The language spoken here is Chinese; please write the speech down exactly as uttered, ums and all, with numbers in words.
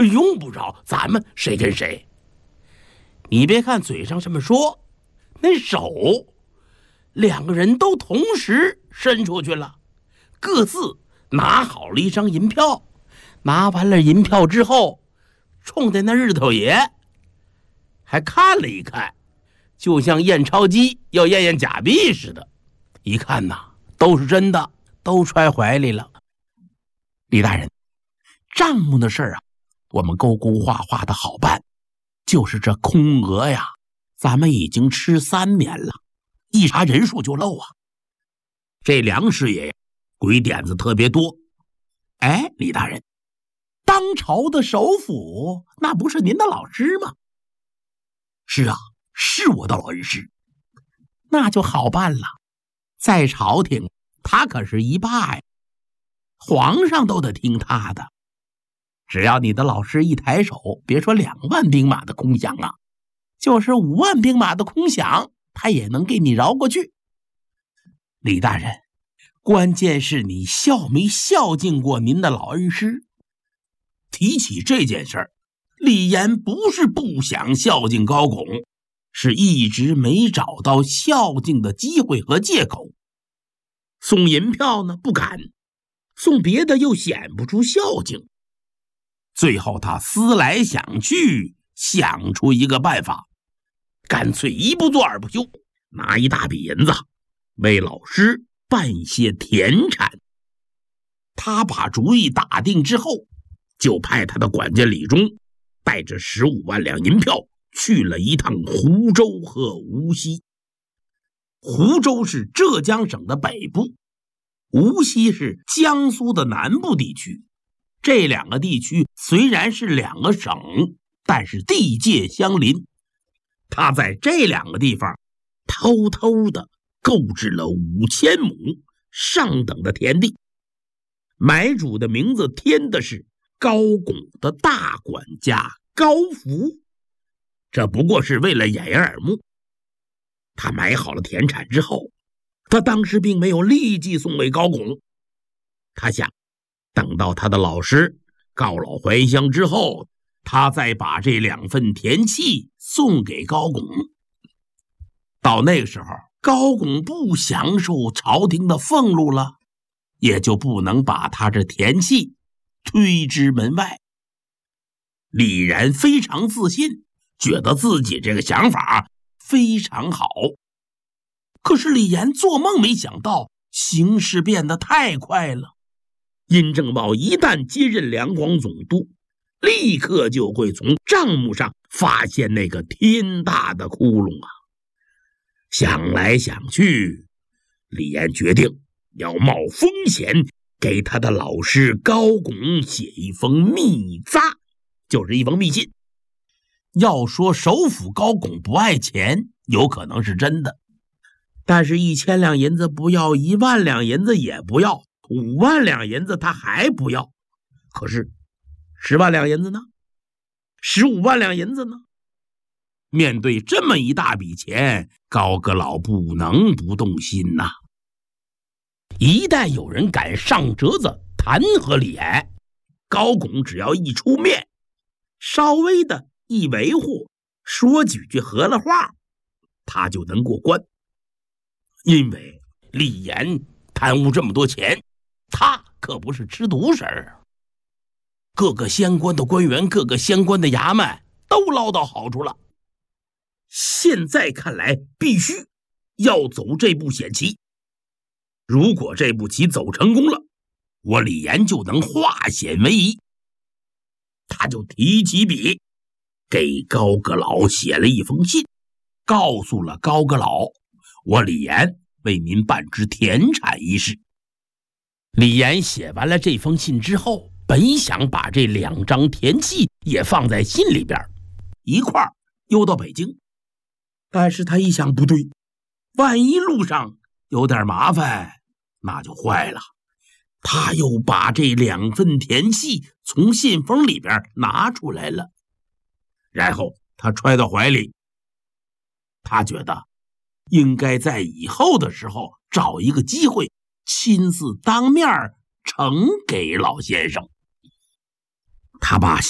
用不着咱们谁跟谁。你别看嘴上这么说，那手两个人都同时伸出去了，各自拿好了一张银票。拿完了银票之后，冲着那日头爷还看了一看，就像验钞机要验验假币似的。一看呐，都是真的，都揣怀里了。李大人，账目的事儿啊，我们勾勾画画的好办，就是这空额呀，咱们已经吃三年了，一查人数就漏啊。这梁师爷鬼点子特别多。哎，李大人，当朝的首辅那不是您的老师吗？是啊，是我的老恩师。那就好办了，在朝廷他可是一霸呀，皇上都得听他的。只要你的老师一抬手，别说两万兵马的空饷啊，就是五万兵马的空饷，他也能给你饶过去。李大人，关键是你孝没孝敬过您的老恩师。提起这件事儿，李岩不是不想孝敬高拱，是一直没找到孝敬的机会和借口。送银票呢不敢，送别的又显不出孝敬。最后他思来想去，想出一个办法，干脆一不做二不休，拿一大笔银子为老师办些田产。他把主意打定之后，就派他的管家李忠带着十五万两银票去了一趟湖州和无锡。湖州是浙江省的北部，无锡是江苏的南部地区。这两个地区虽然是两个省，但是地界相邻。他在这两个地方偷偷的购置了五千亩上等的田地，买主的名字填的是高拱的大管家高福，这不过是为了掩人耳目。他买好了田产之后，他当时并没有立即送给高拱，他想等到他的老师告老还乡之后，他再把这两份田契送给高拱。到那个时候，高拱不享受朝廷的俸禄了，也就不能把他这田契推之门外。李然非常自信，觉得自己这个想法非常好。可是李岩做梦没想到，形势变得太快了。殷正茂一旦接任两广总督，立刻就会从账目上发现那个天大的窟窿啊！想来想去，李岩决定要冒风险，给他的老师高拱写一封密札，就是一封密信。要说首辅高拱不爱钱，有可能是真的，但是一千两银子不要，一万两银子也不要，五万两银子他还不要。可是十万两银子呢？十五万两银子呢？面对这么一大笔钱，高阁老不能不动心呐、啊。一旦有人敢上折子弹劾李岩，高拱只要一出面，稍微的一维护，说几句合了话，他就能过关。因为李岩贪污这么多钱，他可不是吃独食儿，各个相关的官员，各个相关的衙门都捞到好处了。现在看来，必须要走这步险棋。如果这步棋走成功了，我李岩就能化险为夷。他就提起笔，给高阁老写了一封信，告诉了高阁老，我李岩为您办知田产一事。李岩写完了这封信之后，本想把这两张田契也放在信里边，一块儿邮到北京。但是他一想，不对，万一路上有点麻烦，那就坏了。他又把这两份田契从信封里边拿出来了，然后他揣到怀里。他觉得应该在以后的时候找一个机会，亲自当面呈给老先生。他把